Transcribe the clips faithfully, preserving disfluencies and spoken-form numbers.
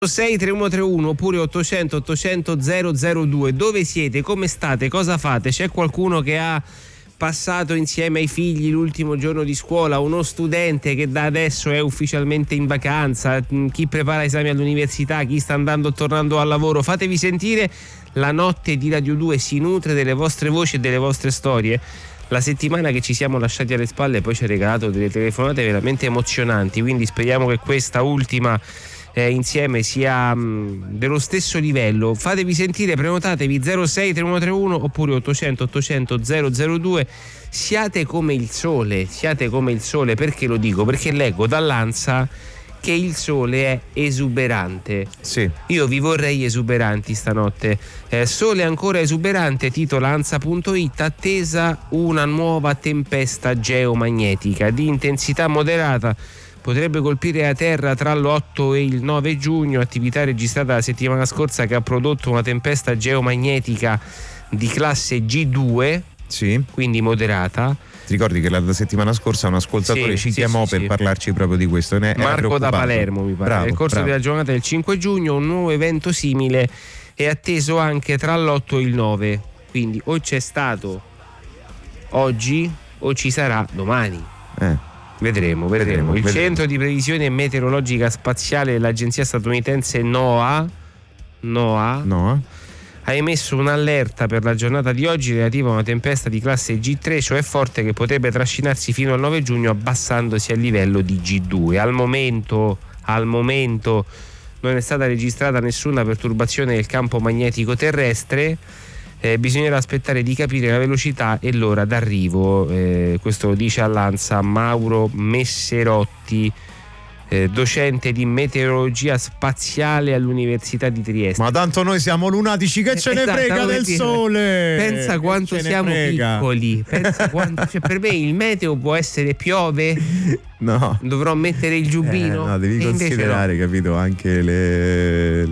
sei tre uno tre uno oppure ottocento ottocento zero zero due. Dove siete? Come state? Cosa fate? C'è qualcuno che ha passato insieme ai figli l'ultimo giorno di scuola? Uno studente che da adesso è ufficialmente in vacanza? Chi prepara esami all'università? Chi sta andando o tornando al lavoro? Fatevi sentire. La notte di Radio due si nutre delle vostre voci e delle vostre storie. La settimana che ci siamo lasciati alle spalle poi ci ha regalato delle telefonate veramente emozionanti, quindi speriamo che questa ultima Eh, insieme sia mh, dello stesso livello. Fatevi sentire, prenotatevi zero sei tre uno tre uno oppure ottocento ottocento zero zero due. Siate come il sole, siate come il sole. Perché lo dico? Perché leggo dall'Ansa che il sole è esuberante. Sì. Io vi vorrei esuberanti stanotte. Eh, sole ancora esuberante, titola Ansa punto it, attesa una nuova tempesta geomagnetica di intensità moderata. Potrebbe colpire la Terra tra l'otto e il nove giugno, attività registrata la settimana scorsa che ha prodotto una tempesta geomagnetica di classe G due, sì, quindi moderata. Ti ricordi che la settimana scorsa un ascoltatore sì, ci sì, chiamò sì, per sì. parlarci proprio di questo? Ne Marco da Palermo, mi pare. Bravo, Nel corso bravo. della giornata del cinque giugno un nuovo evento simile è atteso anche tra l'otto e il nove, quindi o c'è stato oggi o ci sarà domani. Eh. Vedremo, vedremo. Il vedremo. centro di previsione meteorologica spaziale dell'agenzia statunitense NOAA, NOAA No? ha emesso un'allerta per la giornata di oggi relativa a una tempesta di classe G tre, cioè forte, che potrebbe trascinarsi fino al nove giugno abbassandosi al livello di G due. Al momento, al momento non è stata registrata nessuna perturbazione del campo magnetico terrestre. Eh, bisognerà aspettare di capire la velocità e l'ora d'arrivo, eh, questo lo dice all'Ansa Mauro Messerotti, eh, docente di meteorologia spaziale all'Università di Trieste. Ma tanto noi siamo lunatici, che ce ne Esatto, frega del dire. sole? Pensa quanto ce ne siamo frega. piccoli, pensa quanto, cioè, per me il meteo può essere piove, No. dovrò mettere il giubbino. Eh, no, devi e considerare, no. capito, anche le,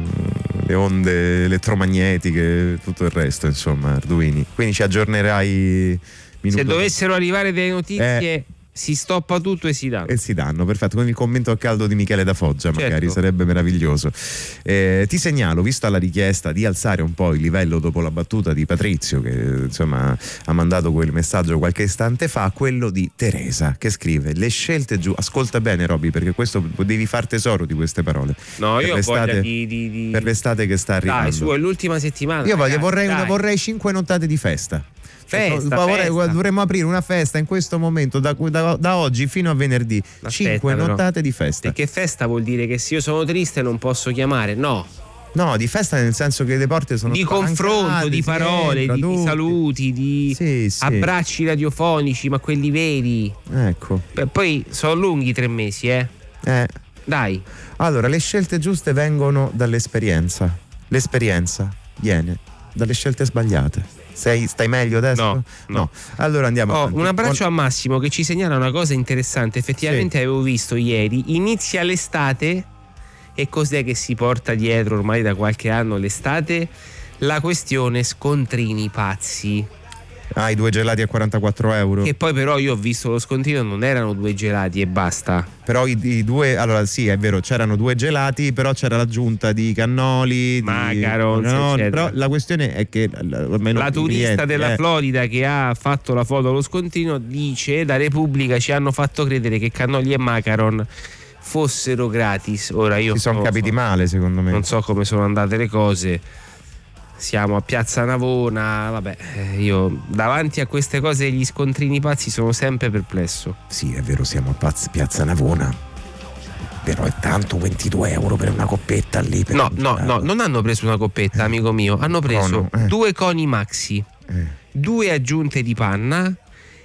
le onde elettromagnetiche, tutto il resto, insomma, Arduini. Quindi ci aggiornerai minuto. Se dovessero arrivare delle notizie, Eh. si stoppa tutto e si dà. E si danno, perfetto, con il commento a caldo di Michele da Foggia, Certo. magari sarebbe meraviglioso. Eh, ti segnalo, vista la richiesta di alzare un po' il livello dopo la battuta di Patrizio, che insomma ha mandato quel messaggio qualche istante fa, quello di Teresa, che scrive: le scelte giù, ascolta bene Roby, perché questo devi far tesoro di queste parole. No, Per io ho l'estate- voglia di, di, di... per l'estate che sta arrivando. Dai, su, è l'ultima settimana. Io voglio, ragazzi, vorrei, una, dai. vorrei cinque nottate di festa. Festa, Vorrei- festa. Dovremmo aprire una festa in questo momento, da, da- da oggi fino a venerdì. Aspetta, Cinque però. nottate di festa. E che festa vuol dire? Che se io sono triste non posso chiamare? No. No, di festa nel senso che le porte sono Di spalancate, confronto, di si parole, entra, di, di tutti. saluti, di Sì, sì. abbracci radiofonici, ma quelli veri. Ecco. Beh, poi sono lunghi tre mesi, eh. Eh. Dai. Allora, le scelte giuste vengono dall'esperienza. L'esperienza viene dalle scelte sbagliate. Sei, stai meglio adesso? No, no. Allora andiamo Oh, avanti. un abbraccio On- a Massimo che ci segnala una cosa interessante. Effettivamente Sì. avevo visto ieri, inizia l'estate. E cos'è che si porta dietro ormai da qualche anno l'estate? La questione scontrini pazzi. Ah, i due gelati a quarantaquattro euro. Che poi però io ho visto lo scontrino, non erano due gelati e basta. Però i, i due, allora sì, è vero, c'erano due gelati, però c'era l'aggiunta di cannoli, Macarons, di, no, eccetera. però la questione è che almeno La i turista clienti, della eh, Florida che ha fatto la foto allo scontrino dice: da Repubblica ci hanno fatto credere che cannoli e macaron fossero gratis. Ora io si sono non capiti so, male, secondo me. non so come sono andate le cose. Siamo a Piazza Navona, vabbè, eh, io davanti a queste cose degli scontrini pazzi sono sempre perplesso. Sì, è vero, siamo a Paz- Piazza Navona. Però è tanto ventidue euro per una coppetta lì. Per No, un no, gelato. no, non hanno preso una coppetta, amico mio, hanno preso Cono, eh. due coni maxi, Eh. due aggiunte di panna,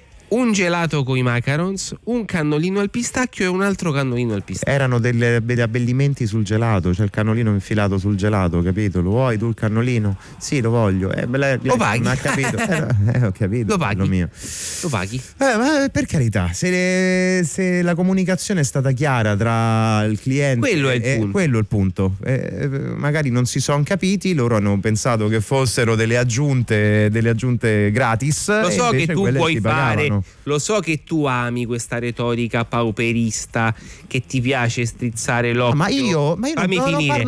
un gelato con i macarons, un cannolino al pistacchio e un altro cannolino al pistacchio. Erano delle- degli abbellimenti sul gelato, cioè il cannolino infilato sul gelato, capito? Lo vuoi tu il cannolino? Sì, lo voglio. Eh, beh, lei- Lo paghi? Non ha capito. Eh, no, eh, ho capito. Lo paghi? bello mio. Lo paghi? Eh, ma per carità, se, le- se la comunicazione è stata chiara tra il cliente Quello è il e punto. quello è il punto. Eh, magari non si sono capiti, loro hanno pensato che fossero delle aggiunte, delle aggiunte gratis. Lo e so che invece tu quelle puoi si fare pagavano. no? Lo so che tu ami questa retorica pauperista, che ti piace strizzare l'occhio. Ma io, ma io non, Fammi non finire.